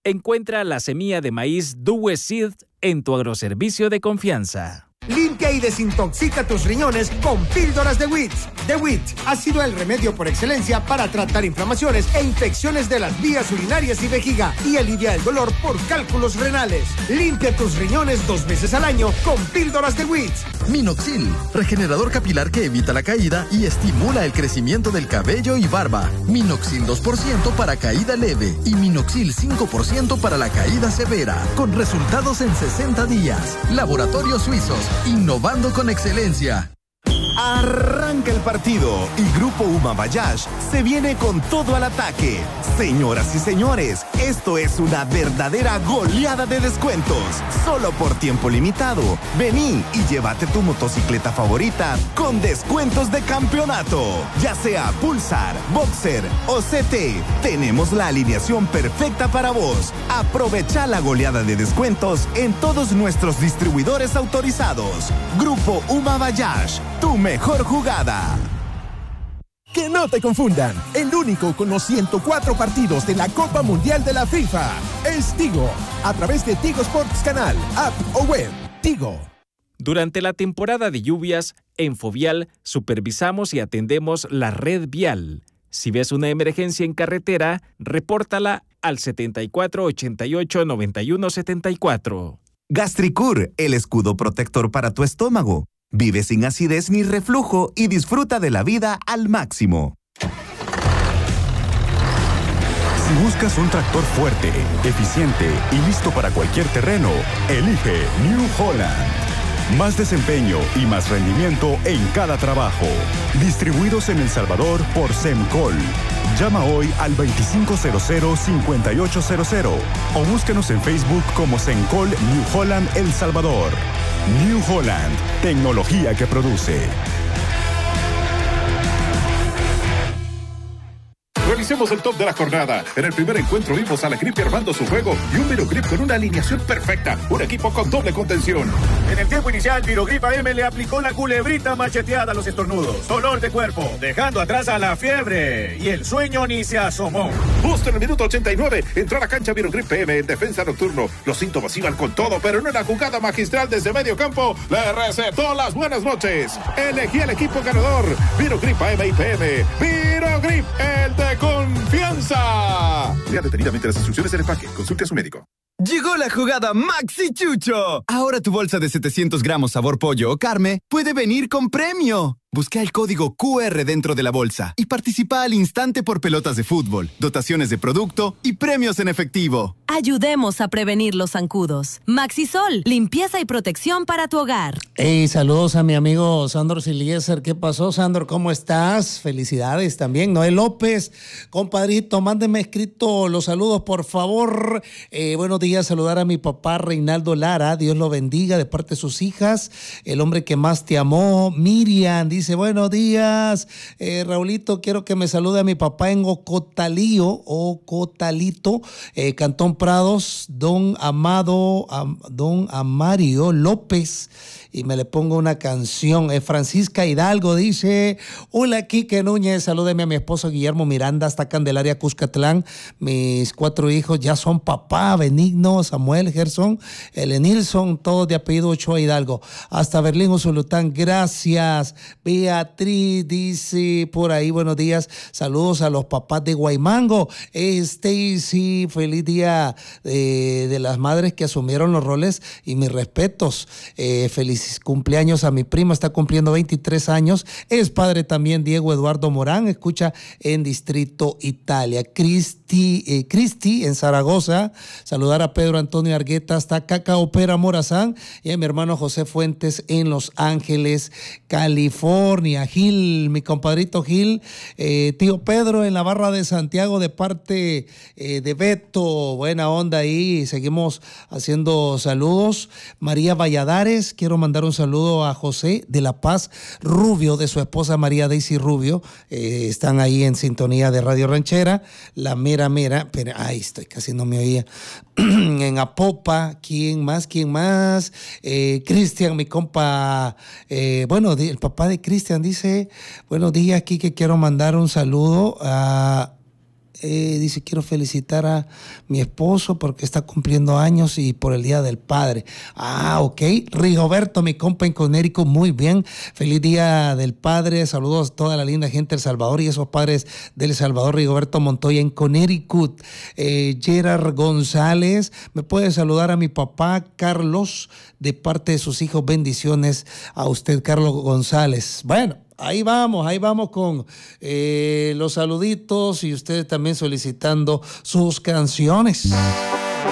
Encuentra la semilla de maíz Due Seed en tu agroservicio de confianza. Limpia y desintoxica tus riñones con píldoras de WIT. The WIT ha sido el remedio por excelencia para tratar inflamaciones e infecciones de las vías urinarias y vejiga y alivia el dolor por cálculos renales. Limpia tus riñones 2 veces al año con píldoras de WIT. Minoxidil, regenerador capilar que evita la caída y estimula el crecimiento del cabello y barba. Minoxidil 2% para caída leve y Minoxidil 5% para la caída severa, con resultados en 60 días. Laboratorios Suizos, innovando con excelencia. Arranca el partido y Grupo Uma Bayash se viene con todo al ataque. Señoras y señores, esto es una verdadera goleada de descuentos. Solo por tiempo limitado. Vení y llévate tu motocicleta favorita con descuentos de campeonato. Ya sea Pulsar, Boxer o CT, tenemos la alineación perfecta para vos. Aprovecha la goleada de descuentos en todos nuestros distribuidores autorizados. Grupo Uma Bayash, tu mejor jugada. Que no te confundan, el único con los 104 partidos de la Copa Mundial de la FIFA es Tigo, a través de Tigo Sports Canal, app o web. Tigo. Durante la temporada de lluvias, en Fovial supervisamos y atendemos la red vial. Si ves una emergencia en carretera, repórtala al 74 88 91 74. Gastricur, el escudo protector para tu estómago. Vive sin acidez ni reflujo y disfruta de la vida al máximo. Si buscas un tractor fuerte, eficiente y listo para cualquier terreno, elige New Holland. Más desempeño y más rendimiento en cada trabajo. Distribuidos en El Salvador por Semcol. Llama hoy al 2500-5800 o búsquenos en Facebook como Semcol New Holland El Salvador. New Holland, tecnología que produce. Realicemos el top de la jornada. En el primer encuentro vimos a la Grip armando su juego y un Virogrip con una alineación perfecta. Un equipo con doble contención. En el tiempo inicial, Virogrip AM le aplicó la culebrita macheteada a los estornudos. Dolor de cuerpo, dejando atrás a la fiebre. Y el sueño ni se asomó. Justo en el minuto 89, entró a la cancha Virogrip PM en defensa nocturno. Los síntomas iban con todo, pero en una jugada magistral desde medio campo, le recetó las buenas noches. Elegí el equipo ganador. Virogrip AM y PM. Virogrip, el de confianza. Lea detenidamente las instrucciones del empaque. Consulte a su médico. Llegó la jugada Maxi Chucho. Ahora tu bolsa de 700 gramos sabor pollo o carne puede venir con premio. Busca el código QR dentro de la bolsa y participa al instante por pelotas de fútbol, dotaciones de producto y premios en efectivo. Ayudemos a prevenir los zancudos. Maxisol, limpieza y protección para tu hogar. Hey, saludos a mi amigo Sandro Siliezer. ¿Qué pasó, Sandro? ¿Cómo estás? Felicidades también. Noel López, compadrito, mándeme escrito los saludos, por favor. Buenos días, saludar a mi papá Reinaldo Lara. Dios lo bendiga de parte de sus hijas. El hombre que más te amó, Miriam, dice buenos días, Raulito, quiero que me salude a mi papá en Ocotalito, Cantón Prados, don Amario López, y me le pongo una canción. Francisca Hidalgo dice, hola, Quique Núñez, salúdeme a mi esposo Guillermo Miranda, hasta Candelaria, Cuscatlán. Mis 4 hijos ya son papá, Benigno, Samuel, Gerson, Elenilson, todos de apellido Ochoa Hidalgo. Hasta Berlín, Usulután, gracias. Beatriz dice por ahí, buenos días, saludos a los papás de Guaymango. Stacy, feliz día de las madres que asumieron los roles y mis respetos. Feliz cumpleaños a mi prima, está cumpliendo 23 años, es padre también. Diego Eduardo Morán, escucha en Distrito Italia. Cristi en Zaragoza, saludar a Pedro Antonio Argueta hasta Cacao Pera Morazán y a mi hermano José Fuentes en Los Ángeles, California. Gil, mi compadrito Gil, tío Pedro en la Barra de Santiago de parte de Beto, buena onda ahí, seguimos haciendo saludos. María Valladares, quiero mandar un saludo a José de La Paz Rubio, de su esposa María Daisy Rubio, están ahí en sintonía de Radio Ranchera, la mera, pero ay, estoy casi no me oía. En Apopa, ¿quién más? Cristian, mi compa, el papá de Cristian dice, buenos días, aquí que quiero mandar un saludo a dice, quiero felicitar a mi esposo porque está cumpliendo años y por el Día del Padre. Ah, ok. Rigoberto, mi compa en Connecticut, muy bien. Feliz Día del Padre. Saludos a toda la linda gente del Salvador y esos padres del Salvador. Rigoberto Montoya en Connecticut. Gerard González, me puede saludar a mi papá Carlos de parte de sus hijos. Bendiciones a usted, Carlos González. Bueno, ahí vamos con los saluditos y ustedes también solicitando sus canciones.